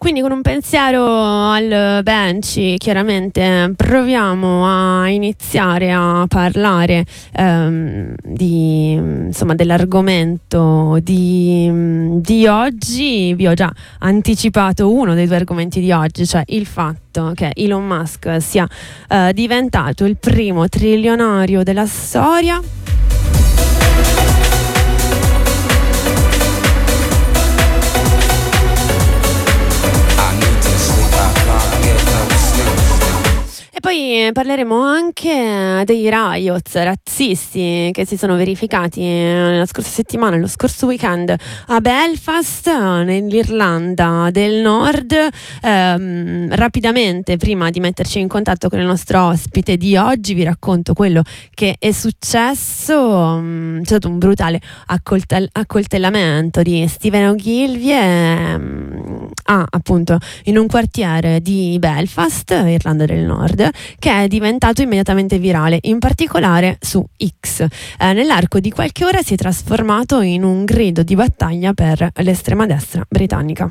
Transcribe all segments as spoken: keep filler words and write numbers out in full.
Quindi con un pensiero al Banshee chiaramente proviamo a iniziare a parlare ehm, di, insomma, dell'argomento di, di oggi. Vi ho già anticipato uno dei due argomenti di oggi, cioè il fatto che Elon Musk sia eh, diventato il primo trilionario della storia. E poi parleremo anche dei riots razzisti che si sono verificati nella scorsa settimana, lo scorso weekend a Belfast, nell'Irlanda del Nord. Ehm, rapidamente, prima di metterci in contatto con il nostro ospite di oggi, vi racconto quello che è successo. C'è stato un brutale accoltell- accoltellamento di Stephen Ogilvie ehm, ah, appunto in un quartiere di Belfast, Irlanda del Nord, che è diventato immediatamente virale, in particolare su X. Eh, nell'arco di qualche ora si è trasformato in un grido di battaglia per l'estrema destra britannica.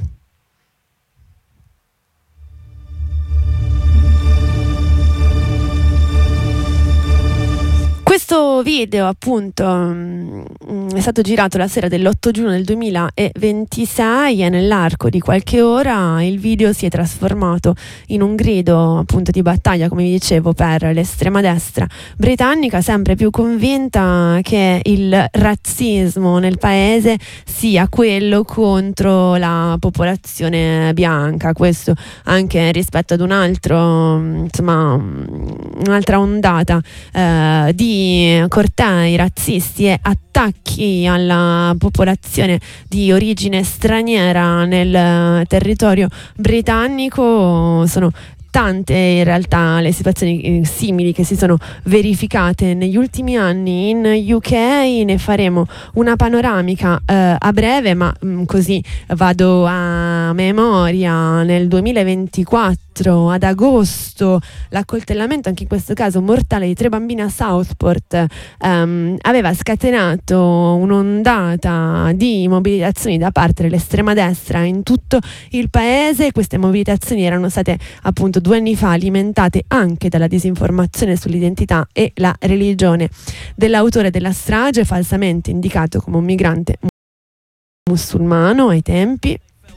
Questo video appunto mh, è stato girato la sera dell'otto giugno del duemilaventisei e nell'arco di qualche ora il video si è trasformato in un grido appunto di battaglia, come vi dicevo, per l'estrema destra britannica, sempre più convinta che il razzismo nel paese sia quello contro la popolazione bianca. Questo anche rispetto ad un altro, insomma, un'altra ondata eh, di cortei razzisti e attacchi alla popolazione di origine straniera nel territorio britannico. Sono tante in realtà le situazioni simili che si sono verificate negli ultimi anni in U K. Ne faremo una panoramica eh, a breve, ma mh, così vado a memoria. Nel duemilaventiquattro, ad agosto, l'accoltellamento, anche in questo caso mortale, di tre bambini a Southport ehm, aveva scatenato un'ondata di mobilitazioni da parte dell'estrema destra in tutto il paese. Queste mobilitazioni erano state appunto due anni fa alimentate anche dalla disinformazione sull'identità e la religione dell'autore della strage, falsamente indicato come un migrante musulmano ai tempi.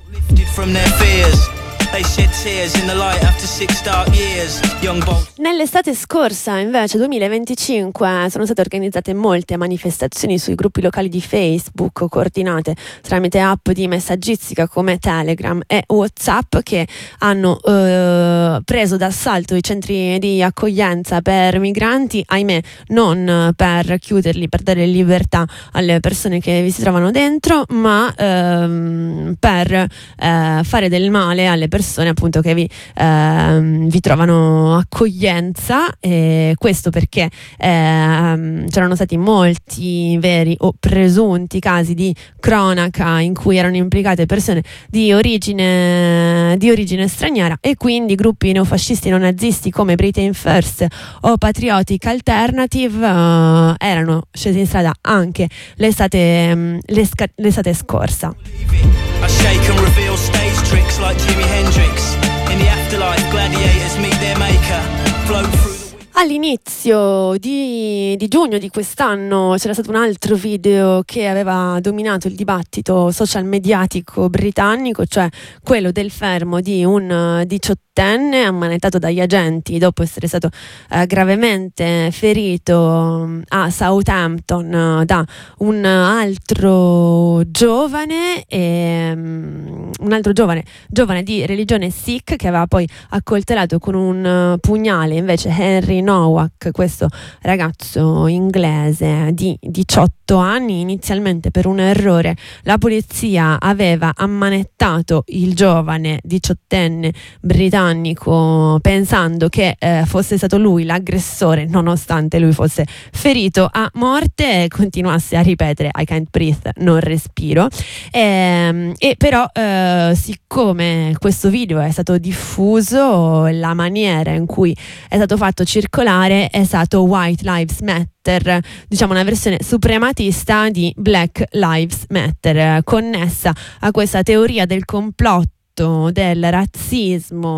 Nell'estate scorsa, invece, duemilaventicinque, sono state organizzate molte manifestazioni sui gruppi locali di Facebook, coordinate tramite app di messaggistica come Telegram e WhatsApp, che hanno eh, preso d'assalto i centri di accoglienza per migranti, ahimè non per chiuderli, per dare libertà alle persone che vi si trovano dentro, ma ehm, per eh, fare del male alle persone appunto che vi, ehm, vi trovano accoglienza. E questo perché ehm, c'erano stati molti veri o presunti casi di cronaca in cui erano implicate persone di origine di origine straniera, e quindi gruppi neofascisti neonazisti come Britain First o Patriotic Alternative eh, erano scesi in strada anche l'estate, l'esca- l'estate scorsa. I shake and reveal stage tricks like Jimi Hendrix. In the afterlife, gladiators meet their maker. Float through. All'inizio di, di giugno di quest'anno c'era stato un altro video che aveva dominato il dibattito social mediatico britannico, cioè quello del fermo di un diciottenne ammanettato dagli agenti dopo essere stato eh, gravemente ferito a Southampton da un altro giovane, e, um, un altro giovane, giovane di religione Sikh, che aveva poi accoltellato con un pugnale invece Henry Nowak, questo ragazzo inglese di diciotto anni. Inizialmente, per un errore, la polizia aveva ammanettato il giovane diciottenne britannico pensando che eh, fosse stato lui l'aggressore, nonostante lui fosse ferito a morte e continuasse a ripetere I can't breathe, non respiro. E, e però eh, siccome questo video è stato diffuso, la maniera in cui è stato fatto circolare è stato White Lives Matter, diciamo una versione suprematista di Black Lives Matter, connessa a questa teoria del complotto fatto del razzismo